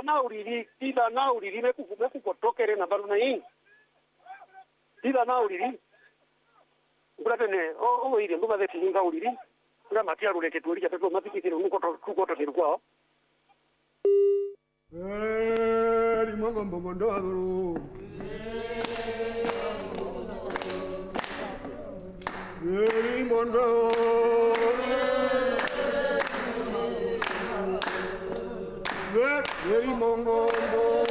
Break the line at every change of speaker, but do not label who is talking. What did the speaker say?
tila naulili mekukotokere na baruna hii. Tila naulili. Uratene o ile ngoma zetu ninga ulili. Nga matia ruleke tulicha pepo mapikitiro nukoto kirkwao.
Limongo mbogondo adoro. Limongo. Limongo.